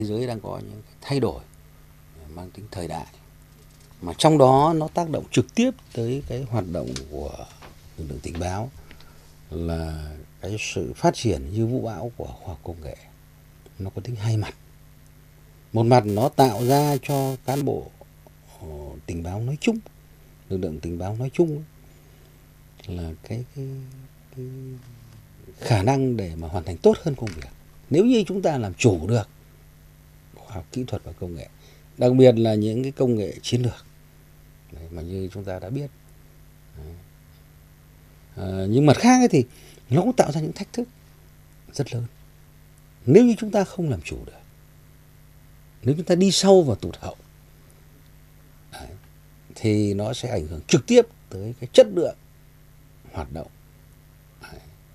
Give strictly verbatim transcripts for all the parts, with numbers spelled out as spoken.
Thế giới đang có những thay đổi mang tính thời đại, mà trong đó nó tác động trực tiếp tới cái hoạt động của lực lượng tình báo là cái sự phát triển như vũ bão của khoa học công nghệ. Nó có tính hai mặt. Một mặt nó tạo ra cho cán bộ tình báo nói chung, lực lượng tình báo nói chung là cái, cái, cái khả năng để mà hoàn thành tốt hơn công việc. Nếu như chúng ta làm chủ được khoa học kỹ thuật và công nghệ, đặc biệt là những cái công nghệ chiến lược đấy, mà như chúng ta đã biết. À, nhưng mặt khác ấy thì nó cũng tạo ra những thách thức rất lớn. Nếu như chúng ta không làm chủ được, nếu chúng ta đi sâu vào tụt hậu đấy, thì nó sẽ ảnh hưởng trực tiếp tới cái chất lượng hoạt động đấy,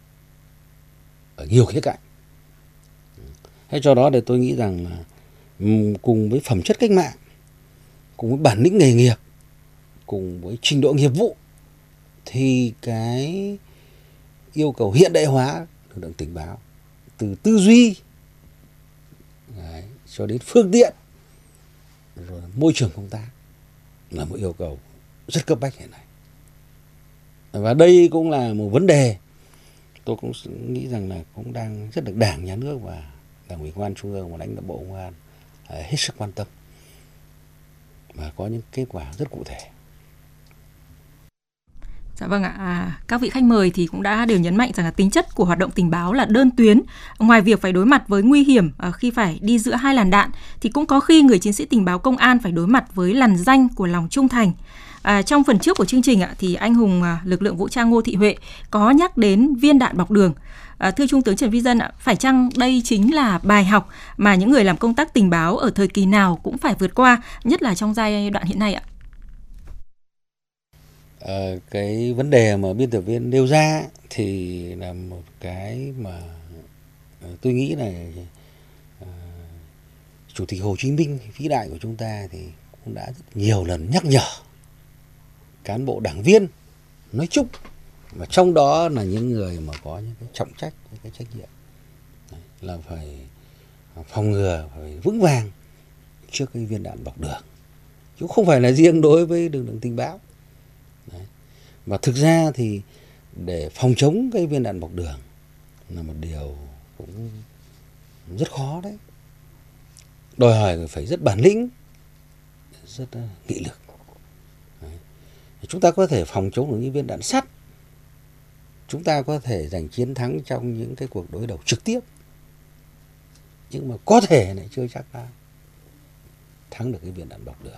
ở nhiều khía cạnh. Thế do đó thì tôi nghĩ rằng là cùng với phẩm chất cách mạng, cùng với bản lĩnh nghề nghiệp, cùng với trình độ nghiệp vụ, thì cái yêu cầu hiện đại hóa lực lượng tình báo từ tư duy đấy, cho đến phương tiện rồi môi trường công tác là một yêu cầu rất cấp bách hiện nay. Và đây cũng là một vấn đề tôi cũng nghĩ rằng là cũng đang rất được Đảng, Nhà nước và Đảng ủy Công an Trung ương và lãnh đạo Bộ Công an hết sức quan tâm và có những kết quả rất cụ thể. Dạ vâng ạ, à, các vị khách mời thì cũng đã đều nhấn mạnh rằng là tính chất của hoạt động tình báo là đơn tuyến. Ngoài việc phải đối mặt với nguy hiểm à, khi phải đi giữa hai làn đạn, thì cũng có khi người chiến sĩ tình báo công an phải đối mặt với lằn ranh của lòng trung thành. À, trong phần trước của chương trình ạ, thì anh hùng à, lực lượng vũ trang Ngô Thị Huệ có nhắc đến viên đạn bọc đường. À, thưa Trung tướng Trần Vi Dân ạ, phải chăng đây chính là bài học mà những người làm công tác tình báo ở thời kỳ nào cũng phải vượt qua, nhất là trong giai đoạn hiện nay ạ? À, cái vấn đề mà biên tập viên nêu ra thì là một cái mà tôi nghĩ là uh, Chủ tịch Hồ Chí Minh vĩ đại của chúng ta thì cũng đã rất nhiều lần nhắc nhở cán bộ đảng viên nói chung, và trong đó là những người mà có những cái trọng trách, những cái trách nhiệm đấy, là phải phòng ngừa, phải vững vàng trước cái viên đạn bọc đường, chứ không phải là riêng đối với lực lượng tình báo. Đấy. Và thực ra thì để phòng chống cái viên đạn bọc đường là một điều cũng rất khó đấy, đòi hỏi phải rất bản lĩnh, rất nghị lực. Đấy. Chúng ta có thể phòng chống được những viên đạn sắt, chúng ta có thể giành chiến thắng trong những cái cuộc đối đầu trực tiếp, nhưng mà có thể lại chưa chắc đã thắng được cái viên đạn bọc đường.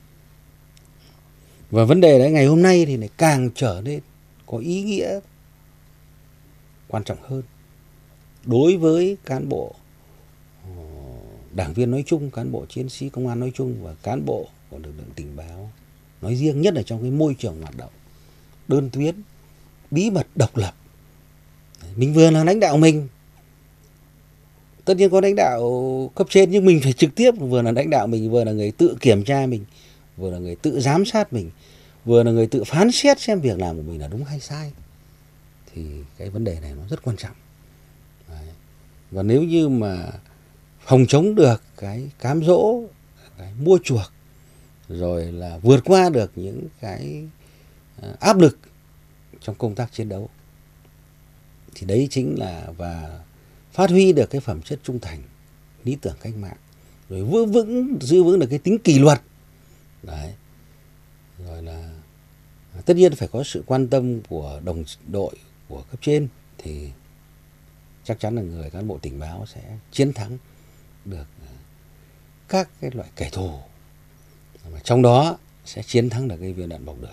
Và vấn đề đấy ngày hôm nay thì lại càng trở nên có ý nghĩa quan trọng hơn đối với cán bộ đảng viên nói chung, cán bộ chiến sĩ công an nói chung và cán bộ của lực lượng tình báo nói riêng, nhất là trong cái môi trường hoạt động đơn tuyến, bí mật, độc lập. Mình vừa là lãnh đạo mình, tất nhiên có lãnh đạo cấp trên, nhưng mình phải trực tiếp vừa là lãnh đạo mình, vừa là người tự kiểm tra mình, vừa là người tự giám sát mình, vừa là người tự phán xét xem việc làm của mình là đúng hay sai. Thì cái vấn đề này nó rất quan trọng. Đấy. Và nếu như mà phòng chống được cái cám dỗ, cái mua chuộc, rồi là vượt qua được những cái áp lực trong công tác chiến đấu, thì đấy chính là và phát huy được cái phẩm chất trung thành, lý tưởng cách mạng, rồi vững vững giữ vững được cái tính kỷ luật. Đấy. Rồi là tất nhiên phải có sự quan tâm của đồng đội, của cấp trên, thì chắc chắn là người cán bộ tình báo sẽ chiến thắng được các cái loại kẻ thù, mà trong đó sẽ chiến thắng được cái viên đạn bọc đường.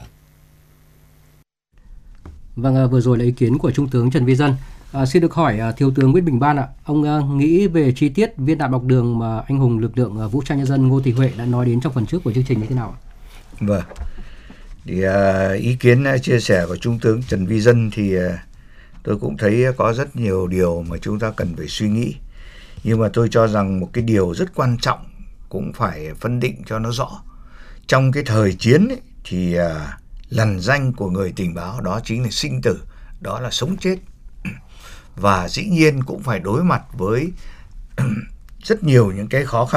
Vâng, vừa rồi là ý kiến của Trung tướng Trần Vi Dân. À, xin được hỏi à, Thiếu tướng Nguyễn Bình Ban ạ, ông à, nghĩ về chi tiết viên đạn bọc đường mà anh hùng lực lượng à, vũ trang nhân dân Ngô Thị Huệ đã nói đến trong phần trước của chương trình như thế nào ạ? Vâng, thì à, ý kiến à, chia sẻ của Trung tướng Trần Vi Dân thì à, tôi cũng thấy có rất nhiều điều mà chúng ta cần phải suy nghĩ, nhưng mà tôi cho rằng một cái điều rất quan trọng cũng phải phân định cho nó rõ. Trong cái thời chiến ấy, thì à, lằn ranh của người tình báo đó chính là sinh tử, đó là sống chết. Và dĩ nhiên cũng phải đối mặt với rất nhiều những cái khó khăn